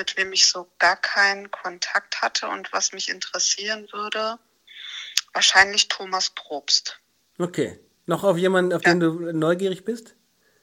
mit wem ich so gar keinen Kontakt hatte und was mich interessieren würde, wahrscheinlich Thomas Probst. Okay. Noch auf jemanden, auf Ja, den du neugierig bist?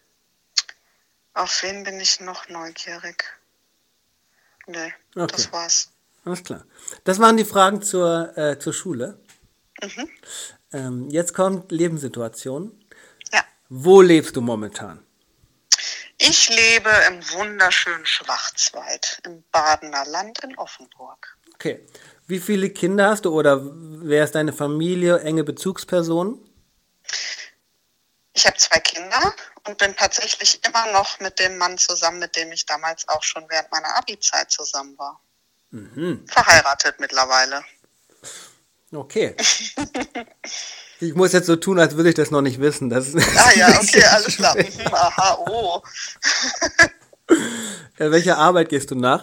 auf wen bin ich noch neugierig? Nee, Okay, das war's. alles klar. Das waren die Fragen zur Schule. Mhm. Jetzt kommt Lebenssituation. Ja, Wo lebst du momentan? ich lebe im wunderschönen Schwarzwald, im Badener Land in Offenburg. Okay. Wie viele Kinder hast du oder wer ist deine Familie, enge Bezugspersonen? Ich habe 2 Kinder und bin tatsächlich immer noch mit dem Mann zusammen, mit dem ich damals auch schon während meiner Abi-Zeit zusammen war. Verheiratet mittlerweile. Okay. Ich muss jetzt so tun, als würde ich das noch nicht wissen. Das ist Ah ein ja, okay, bisschen alles klar. schwer. Aha, oh. Welcher Arbeit gehst du nach?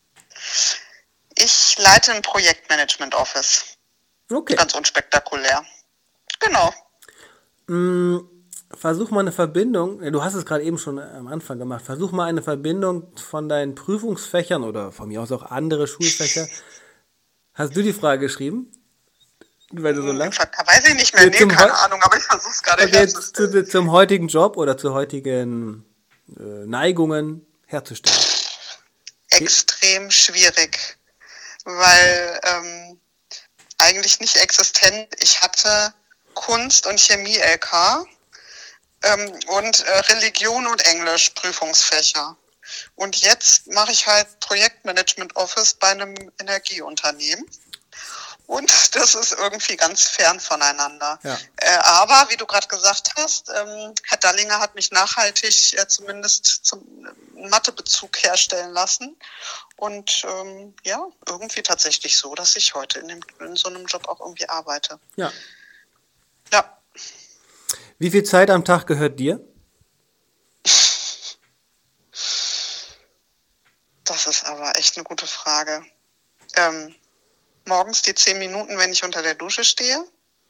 Ich leite ein Projektmanagement-Office. Okay. Ganz unspektakulär. Genau. Versuch mal eine Verbindung, du hast es gerade eben schon am Anfang gemacht, versuch mal eine Verbindung von deinen Prüfungsfächern oder von mir aus auch andere Schulfächer. Hast du die Frage geschrieben, weil du so lachst? Weiß ich nicht mehr. Nee, Nee, keine Ahnung, aber ich versuche es gerade okay, herzustellen. zum heutigen Job oder zu heutigen Neigungen herzustellen. Extrem schwierig, weil eigentlich nicht existent. Ich hatte Kunst- und Chemie-LK und Religion und Englisch Prüfungsfächer. Und jetzt mache ich halt Projektmanagement Office bei einem Energieunternehmen. Und das ist irgendwie ganz fern voneinander. Ja. Aber wie du gerade gesagt hast, Herr Dallinger hat mich nachhaltig zumindest zum Mathebezug herstellen lassen. Und ja, irgendwie tatsächlich so, dass ich heute in so einem Job auch irgendwie arbeite. Ja. Ja. Wie viel Zeit am Tag gehört dir? Das ist aber echt eine gute Frage. Morgens die 10 Minuten, wenn ich unter der Dusche stehe.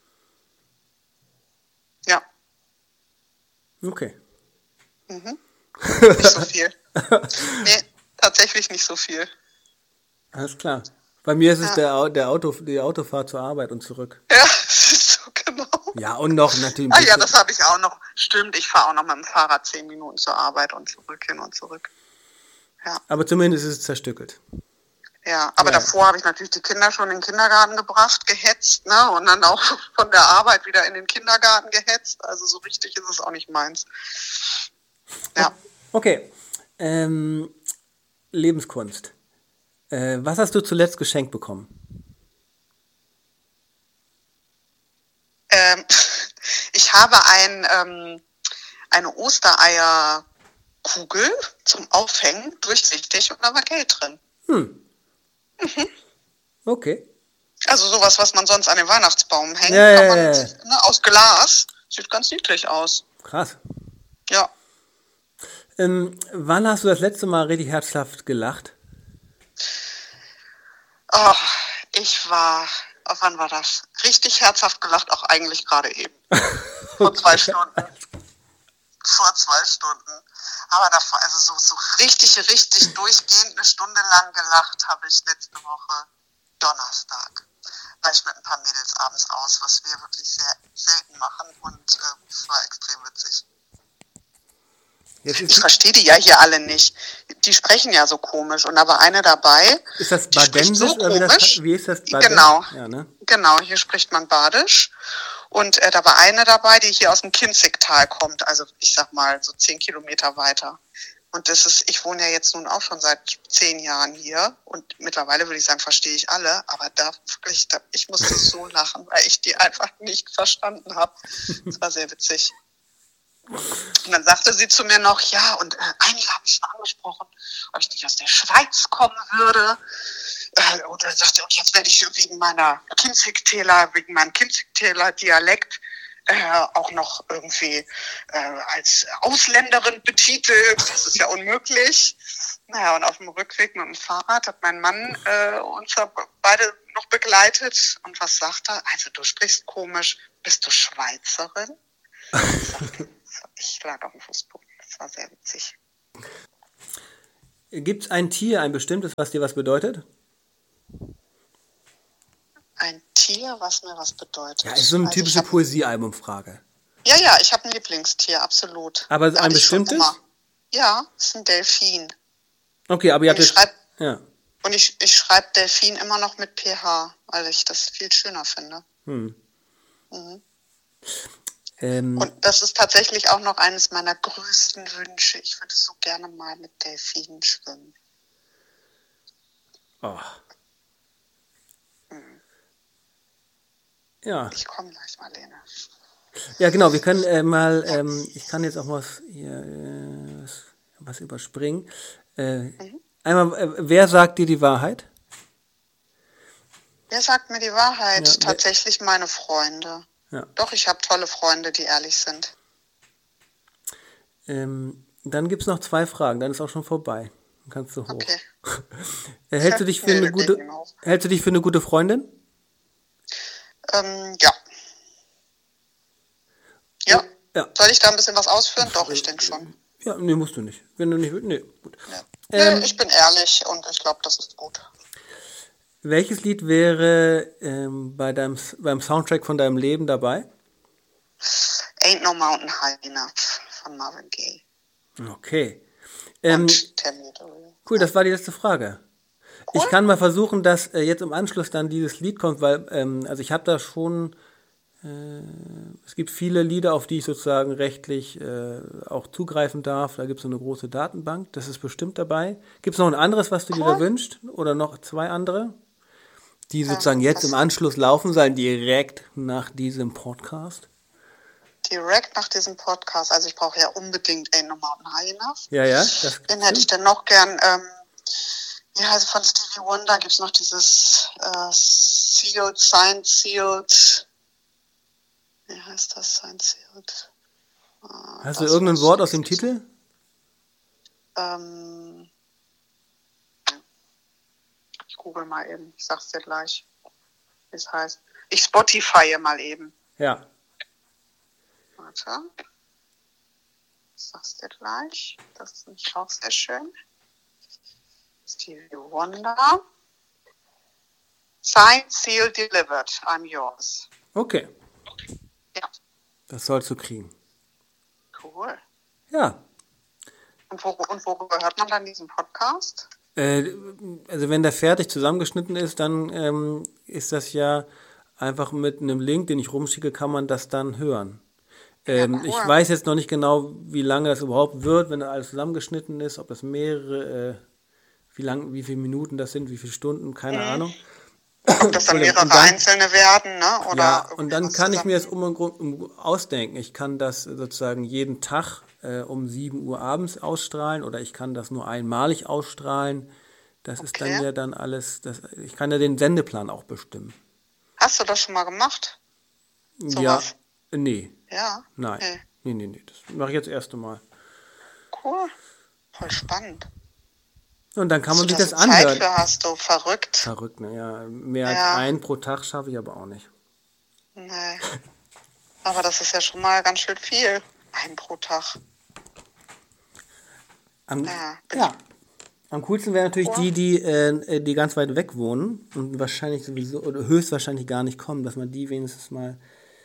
Ja. Okay. Nicht so viel. Nee, tatsächlich nicht so viel. Alles klar. Bei mir ist es Ja, die Autofahrt zur Arbeit und zurück. ja, so genau. Ja, und noch natürlich ein Ah ja, bisschen. das habe ich auch noch. Stimmt, ich fahre auch noch mit dem Fahrrad 10 Minuten zur Arbeit und zurück, hin und zurück. Ja, Aber zumindest ist es zerstückelt. ja. Aber Ja, ja. davor habe ich natürlich die Kinder schon in den Kindergarten gebracht, gehetzt, ne? Und dann auch von der Arbeit wieder in den Kindergarten gehetzt. Also so richtig ist es auch nicht meins. Ja. Okay. Lebenskunst. Was hast du zuletzt geschenkt bekommen? Ähm, ich habe eine Ostereierkugel zum Aufhängen, durchsichtig, und da war Geld drin. Okay. Also sowas, was man sonst an den Weihnachtsbaum Ja, hängt, kann ja, man, ja, ja. ne, aus Glas. Sieht ganz niedlich aus. Krass. Ja. Wann hast du das letzte Mal richtig herzhaft gelacht? Oh, wann war das? Richtig herzhaft gelacht, auch eigentlich gerade eben. Vor 2 Okay. Stunden. Vor 2 Stunden. Aber davor, also so richtig durchgehend eine Stunde lang gelacht habe ich letzte Woche Donnerstag. War ich mit ein paar Mädels abends aus, was wir wirklich sehr selten machen, und es war extrem witzig. Jetzt Ich verstehe die ja hier alle nicht. Die sprechen ja so komisch. Und da war eine dabei, ist das die spricht so Badensisch oder komisch. wie ist das Genau, Ja, ne? genau, hier spricht man Badisch. Und da war eine dabei, die hier aus dem Kinzigtal kommt, also ich sag mal so 10 Kilometer weiter. Und ich wohne ja jetzt nun auch schon seit 10 Jahren hier, und mittlerweile würde ich sagen, verstehe ich alle, aber ich musste so lachen, weil ich die einfach nicht verstanden habe. Das war sehr witzig. Und dann sagte sie zu mir noch, ja, und einige haben schon angesprochen, ob ich nicht aus der Schweiz kommen würde. Und dann sagte, und jetzt werde ich wegen meinem Kinzigtäler Dialekt auch noch irgendwie als Ausländerin betitelt. Das ist ja unmöglich. Naja, und auf dem Rückweg mit dem Fahrrad hat mein Mann uns beide noch begleitet. Und was sagt er? Also, du sprichst komisch. Bist du Schweizerin? Ich lag auf dem Fußboden. Das war sehr witzig. Gibt es ein Tier, ein bestimmtes, was dir was bedeutet? Ein Tier, was mir was bedeutet. Ja, ist so eine Also typische Poesiealbumfrage. Ja, ich habe ein Lieblingstier, absolut. Aber Da ein hatte ich schon bestimmtes? immer. Ja, das ist ein Delfin. Okay, aber ihr Und habt ich schreibe ja. ich schreib Delfin immer noch mit PH, weil ich das viel schöner finde. Hm. Mhm. Ähm, Und das ist tatsächlich auch noch eines meiner größten Wünsche. Ich würde so gerne mal mit Delfinen schwimmen. oh. Ja. Ich komme gleich, Marlene. Ja, genau, wir können mal, ich kann jetzt auch was hier was überspringen. Einmal, wer sagt dir die Wahrheit? Wer sagt mir die Wahrheit? Ja, Tatsächlich meine Freunde. Ja. Doch, ich habe tolle Freunde, die ehrlich sind. Dann gibt es noch 2 Fragen, dann ist auch schon vorbei. Dann kannst du hoch. Okay. Hältst du dich für eine gute Freundin? Ja. Ja. Ja. Soll ich da ein bisschen was ausführen? Doch, ich denke schon. Ja, nee, musst du nicht. Wenn du nicht willst, nee, gut. Ja. Ich bin ehrlich und ich glaube, das ist gut. Welches Lied wäre beim Soundtrack von deinem Leben dabei? Ain't No Mountain High Enough von Marvin Gaye. Okay. Und Tell Me the Real. Cool, das war die letzte Frage. Cool. Ich kann mal versuchen, dass jetzt im Anschluss dann dieses Lied kommt, weil also ich habe da schon, es gibt viele Lieder, auf die ich sozusagen rechtlich auch zugreifen darf. Da gibt es so eine große Datenbank, das ist bestimmt dabei. Gibt es noch ein anderes, was du dir da wünschst? Oder noch 2 andere, die sozusagen jetzt im Anschluss laufen sollen, direkt nach diesem Podcast? Direkt nach diesem Podcast, also ich brauche ja unbedingt Ain't No Mountain High Enough. Ja. Den hätte ich dann noch gern, wie heißt von Stevie Wonder, gibt es noch dieses Signed Sealed. Wie heißt das? Signed Sealed. Hast du irgendein Wort aus dem Titel? Ich google mal eben, ich sag's dir gleich, wie es heißt. Ich Spotify mal eben. Ja. Warte. Ich sag's dir gleich. Das ist nämlich auch sehr schön. Stevie Wonder. Signed, sealed, delivered. I'm yours. Okay. Ja. Das sollst du kriegen. Cool. Ja. Und worüber hört man dann diesen Podcast? Also wenn der fertig zusammengeschnitten ist, dann ist das ja einfach mit einem Link, den ich rumschicke, kann man das dann hören. Cool. Ich weiß jetzt noch nicht genau, wie lange das überhaupt wird, wenn alles zusammengeschnitten ist, ob das mehrere, wie viele Minuten das sind, wie viele Stunden, keine Ahnung. Ob das dann mehrere einzelne werden, ne? Oder ja, und dann kann ich mir das ausdenken. Ich kann das sozusagen jeden Tag um 7 Uhr abends ausstrahlen oder ich kann das nur einmalig ausstrahlen. Das ist dann ja dann alles, ich kann ja den Sendeplan auch bestimmen. Hast du das schon mal gemacht? Ja, nee. Ja? Nein. Nee. Das mache ich jetzt das erste Mal. Cool. Voll spannend. Und dann kann man sich das Zeit anhören. für hast du, verrückt. Verrückt, ne? Ja, mehr als einen pro Tag schaffe ich aber auch nicht. Nee. Aber das ist ja schon mal ganz schön viel. Einen pro Tag. Am coolsten wäre natürlich die ganz weit weg wohnen und wahrscheinlich sowieso oder höchstwahrscheinlich gar nicht kommen, dass man die wenigstens mal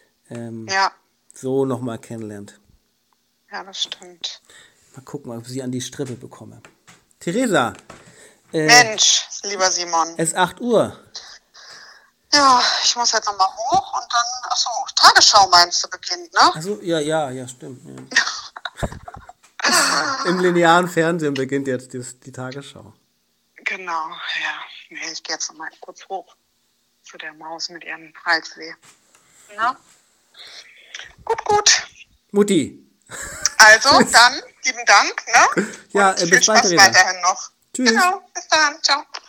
so nochmal kennenlernt. Ja, das stimmt. Mal gucken, ob ich sie an die Strippe bekomme. Theresa. Mensch, lieber Simon. Es ist 8 Uhr. Ja, ich muss jetzt nochmal hoch und dann, achso, Tagesschau meinst du beginnt, ne? Achso, ja, stimmt. Ja. Im linearen Fernsehen beginnt jetzt die Tagesschau. Genau, ja. Nee, ich gehe jetzt nochmal kurz hoch zu der Maus mit ihrem Halsweh. Na? Gut. Mutti. Also, dann, lieben Dank, ne? Ja, und bis viel bald, Spaß Theresa. weiterhin noch. Tschüss. Genau, bis dann, ciao.